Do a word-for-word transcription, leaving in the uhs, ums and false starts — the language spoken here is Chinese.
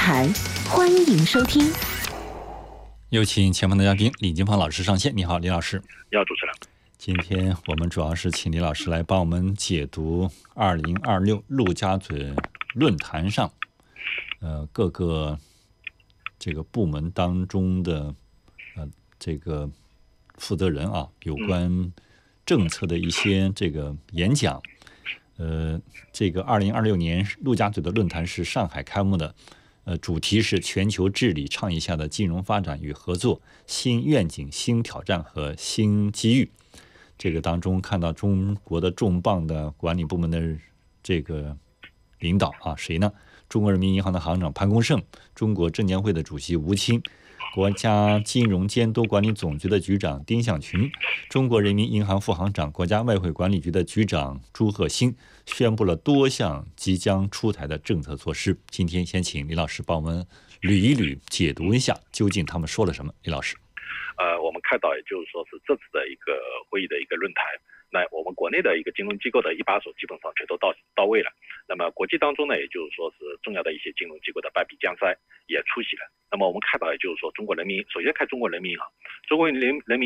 台，欢迎收听。 有请前方的嘉宾李金芳老师上线。你好，李老师。 你好，主持人。 今天我们主要是请李老师来帮我们解读二零二六陆家嘴论坛上，呃，各个这个部门当中的呃这个负责人啊，有关政策的一些这个演讲。呃，这个二零二六年陆家嘴的论坛是上海开幕的。呃，主题是全球治理倡议下的金融发展与合作，新愿景、新挑战和新机遇。这个当中看到中国的重磅的管理部门的这个领导啊，谁呢？中国人民银行的行长潘功胜，中国证监会的主席吴清，国家金融监督管理总局的局长丁向群，中国人民银行副行长、国家外汇管理局的局长朱鹤兴，宣布了多项即将出台的政策措施。今天先请李老师帮我们捋一捋，解读一下究竟他们说了什么。李老师。 呃，我们看到，也就是说是这次的一个会议的一个论坛，那我们国内的一个金融机构的一把手基本上全都到到位了。那么国际当中呢，也就是说是重要的一些金融机构的半壁江山也出席了。那么我们看到，也就是说中国人民，首先看中国人民银行，中国人人民